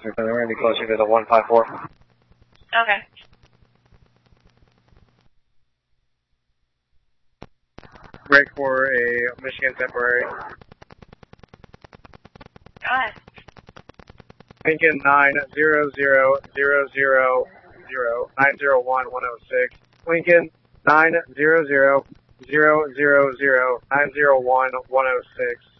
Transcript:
We're going to be closer to the 154. Okay. Break for a Michigan temporary. Go ahead. Lincoln 900-00901-106. Lincoln 900-000-901-106.